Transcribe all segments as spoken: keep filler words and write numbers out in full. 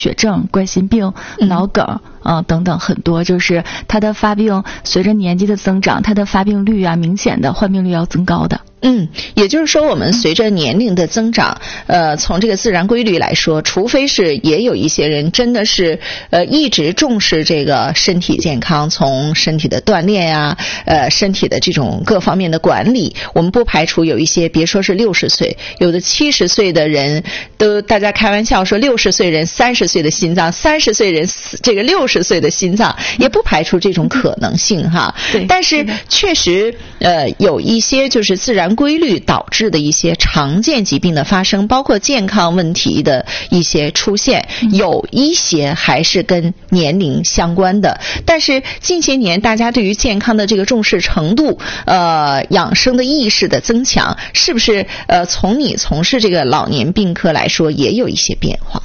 血症、冠心病、脑梗啊、呃、等等很多，就是它的发病随着年纪的增长，它的发病率啊明显的患病率要增高的。 嗯，也就是说我们随着年龄的增长，呃，从这个自然规律来说，除非是也有一些人真的是呃一直重视这个身体健康，从身体的锻炼啊，呃，身体的这种各方面的管理，我们不排除有一些，别说是六十岁，有的七十岁的人都大家开玩笑说六十岁人三十岁的心脏，三十岁人这个六十岁的心脏，也不排除这种可能性哈。 对， 但是确实呃有一些就是自然规律导致的一些常见疾病的发生，包括健康问题的一些出现，有一些还是跟年龄相关的。但是近些年大家对于健康的这个重视程度，呃，养生的意识的增强，是不是呃从你从事这个老年病科来说也有一些变化？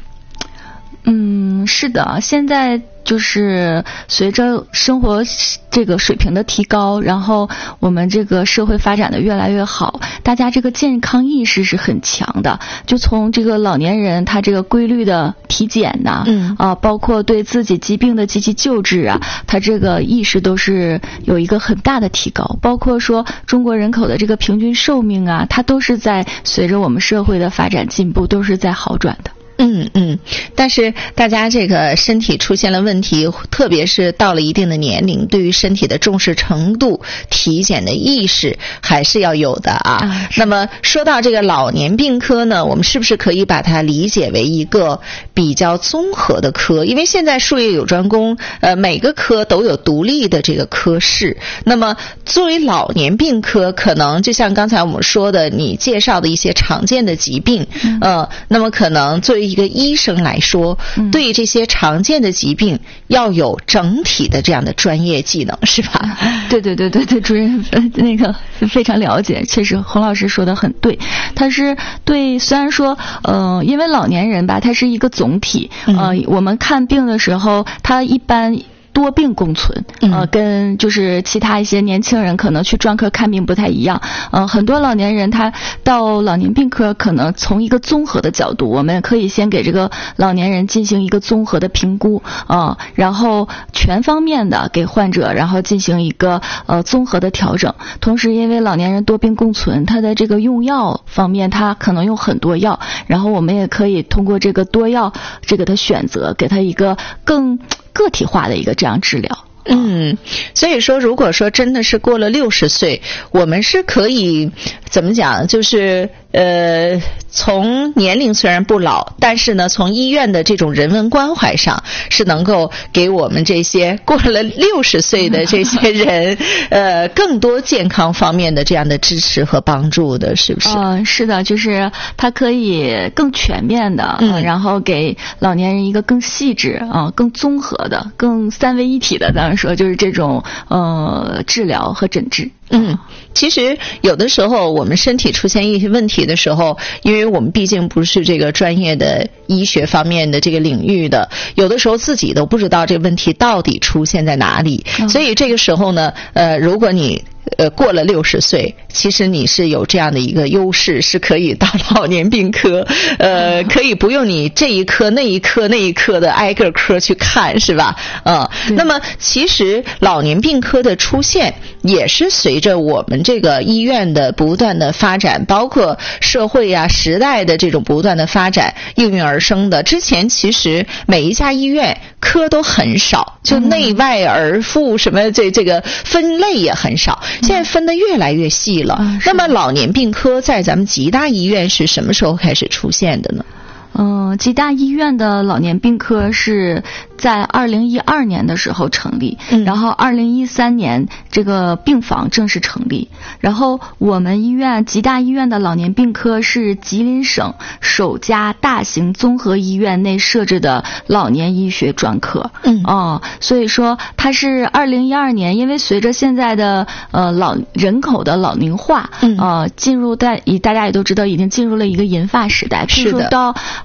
嗯，是的，现在就是随着生活这个水平的提高，然后我们这个社会发展的越来越好，大家这个健康意识是很强的。就从这个老年人他这个规律的体检呐、啊，嗯啊，包括对自己疾病的积极救治啊，他这个意识都是有一个很大的提高。包括说中国人口的这个平均寿命啊，它都是在随着我们社会的发展进步，都是在好转的。 嗯嗯，但是大家这个身体出现了问题，特别是到了一定的年龄，对于身体的重视程度、体检的意识还是要有的啊。啊那么说到这个老年病科呢，我们是不是可以把它理解为一个比较综合的科？因为现在术业有专攻，呃，每个科都有独立的这个科室。那么作为老年病科，可能就像刚才我们说的，你介绍的一些常见的疾病，嗯、呃，那么可能作为一个医生来说，嗯、对这些常见的疾病要有整体的这样的专业技能，是吧？ 对对对对对，主任那个非常了解，确实洪老师说的很对。他是对，虽然说，呃，因为老年人吧，他是一个总体，呃，嗯、我们看病的时候，他一般多病共存，呃，跟就是其他一些年轻人可能去专科看病不太一样。呃，很多老年人他到老年病科，可能从一个综合的角度，我们可以先给这个老年人进行一个综合的评估，啊、呃，然后全方面的给患者，然后进行一个呃综合的调整。同时，因为老年人多病共存，他的这个用药方面，他可能用很多药，然后我们也可以通过这个多药这个的选择，给他一个更个体化的一个这样治疗。 嗯，所以说如果说真的是过了六十岁，我们是可以怎么讲，就是呃从年龄虽然不老，但是呢从医院的这种人文关怀上是能够给我们这些过了六十岁的这些人呃更多健康方面的这样的支持和帮助的，是不是？ 嗯、呃，是的，就是它可以更全面的，嗯、呃，然后给老年人一个更细致啊、呃、更综合的、更三位一体的，当然说就是这种呃治疗和诊治。 嗯，其实有的时候我们身体出现一些问题的时候，因为我们毕竟不是这个专业的医学方面的这个领域的，有的时候自己都不知道这个问题到底出现在哪里，嗯、所以这个时候呢，呃，如果你呃过了六十岁，其实你是有这样的一个优势，是可以到老年病科，呃，可以不用你这一科那一科那一科的挨个科去看，是吧？嗯，那么其实老年病科的出现也是随着我们这个医院的不断的发展，包括社会啊时代的这种不断的发展应运而生的。之前其实每一家医院科都很少，就内外儿妇什么这这个分类也很少，现在分得越来越细了。嗯、那么老年病科在咱们吉大医院是什么时候开始出现的呢？ 嗯、呃，吉大医院的老年病科是在二零一二年的时候成立，嗯、然后二零一三年这个病房正式成立。然后我们医院吉大医院的老年病科是吉林省首家大型综合医院内设置的老年医学专科。嗯，哦，所以说它是二零一二年，因为随着现在的呃老人口的老龄化，嗯，呃，进入大大家也都知道已经进入了一个银发时代，进入到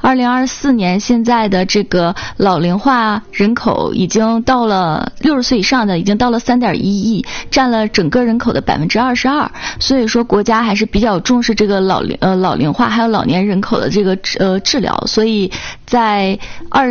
二零二四年现在的这个老龄化人口已经到了六十岁以上的已经到了三点一亿，占了整个人口的百分之二十二。所以说国家还是比较重视这个老龄呃老龄化还有老年人口的这个呃治疗，所以在二